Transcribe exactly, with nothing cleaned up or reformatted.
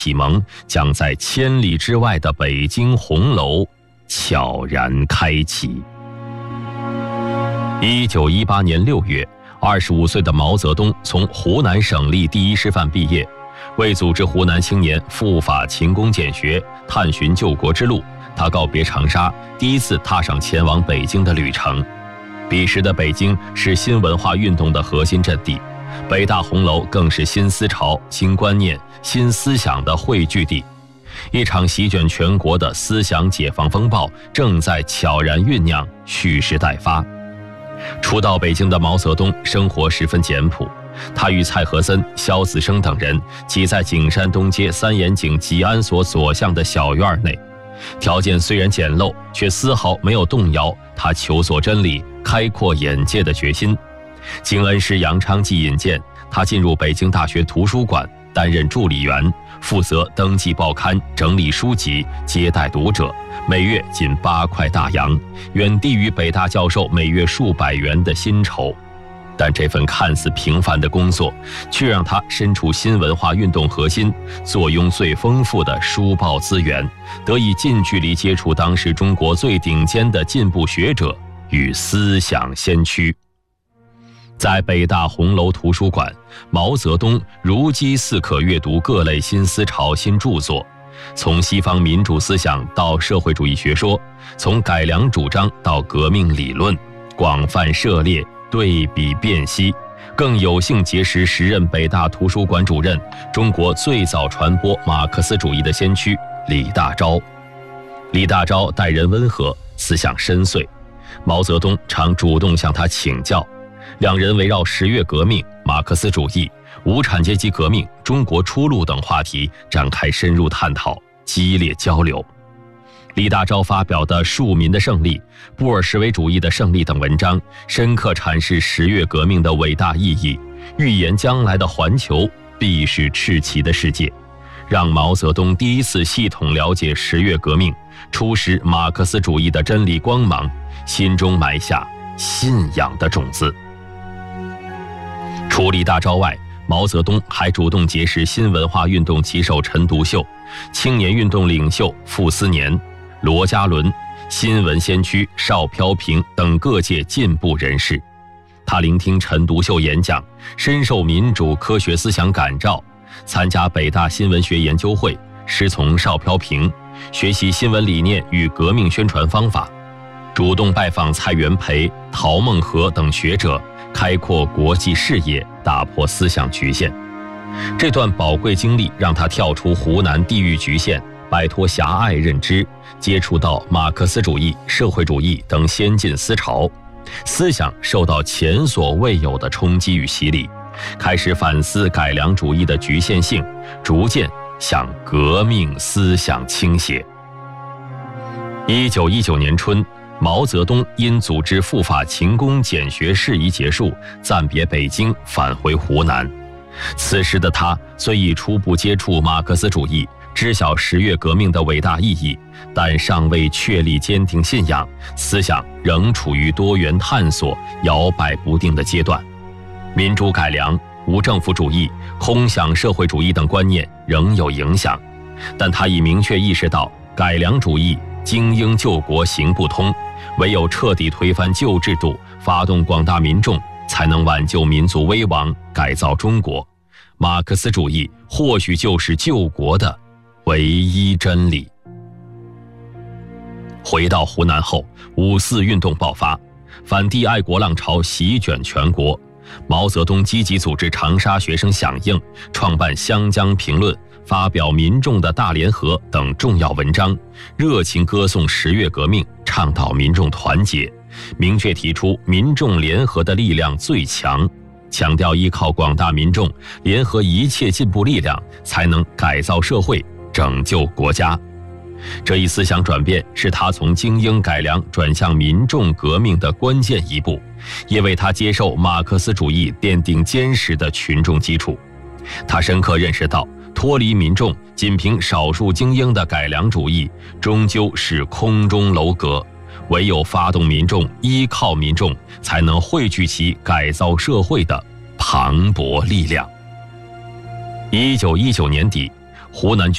启蒙将在千里之外的北京红楼悄然开启。一九一八年六月，二十五岁的毛泽东从湖南省立第一师范毕业，为组织湖南青年赴法勤工俭学，探寻救国之路，他告别长沙，第一次踏上前往北京的旅程。彼时的北京是新文化运动的核心阵地，北大红楼更是新思潮、新观念、新思想的汇聚地。一场席卷全国的思想解放风暴正在悄然酝酿，蓄势待发。初到北京的毛泽东生活十分简朴，他与蔡和森、萧子升等人挤在景山东街三眼井吉安所所向的小院内，条件虽然简陋，却丝毫没有动摇他求索真理、开阔眼界的决心。经恩师杨昌济引荐，他进入北京大学图书馆担任助理员，负责登记报刊、整理书籍、接待读者，每月仅八块大洋，远低于北大教授每月数百元的薪酬。但这份看似平凡的工作，却让他身处新文化运动核心，坐拥最丰富的书报资源，得以近距离接触当时中国最顶尖的进步学者与思想先驱。在北大红楼图书馆，毛泽东如饥似渴阅读各类新思潮、新著作，从西方民主思想到社会主义学说，从改良主张到革命理论，广泛涉猎，对比辨析，更有幸结识时任北大图书馆主任、中国最早传播马克思主义的先驱李大钊。李大钊待人温和，思想深邃，毛泽东常主动向他请教。两人围绕十月革命、马克思主义、无产阶级革命、中国出路等话题展开深入探讨，激烈交流。李大钊发表的《庶民的胜利》、布尔什维主义的胜利等文章，深刻阐释十月革命的伟大意义，预言将来的环球必是赤旗的世界，让毛泽东第一次系统了解十月革命，初识马克思主义的真理光芒，心中埋下信仰的种子。除李大钊外，毛泽东还主动结识新文化运动旗手陈独秀、青年运动领袖傅斯年、罗家伦、新闻先驱邵飘萍等各界进步人士。他聆听陈独秀演讲，深受民主科学思想感召，参加北大新闻学研究会，师从邵飘萍，学习新闻理念与革命宣传方法，主动拜访蔡元培、陶孟和等学者，开阔国际视野，打破思想局限。这段宝贵经历让他跳出湖南地域局限，摆脱狭隘认知，接触到马克思主义、社会主义等先进思潮，思想受到前所未有的冲击与洗礼，开始反思改良主义的局限性，逐渐向革命思想倾斜。一九一九年春，毛泽东因组织赴法勤工俭学事宜结束，暂别北京，返回湖南。此时的他虽已初步接触马克思主义，知晓十月革命的伟大意义，但尚未确立坚定信仰，思想仍处于多元探索、摇摆不定的阶段。民主改良、无政府主义、空想社会主义等观念仍有影响，但他已明确意识到改良主义精英救国行不通，唯有彻底推翻旧制度，发动广大民众，才能挽救民族危亡，改造中国。马克思主义或许就是救国的唯一真理。回到湖南后，五四运动爆发，反帝爱国浪潮席卷全国。毛泽东积极组织长沙学生响应，创办《湘江评论》，发表《民众的大联合》等重要文章，热情歌颂十月革命，倡导民众团结，明确提出民众联合的力量最强，强调依靠广大民众联合一切进步力量，才能改造社会，拯救国家。这一思想转变是他从精英改良转向民众革命的关键一步，也为他接受马克思主义奠定坚实的群众基础。他深刻认识到，脱离民众，仅凭少数精英的改良主义，终究是空中楼阁，唯有发动民众，依靠民众，才能汇聚其改造社会的磅礴力量。一九一九年底，湖南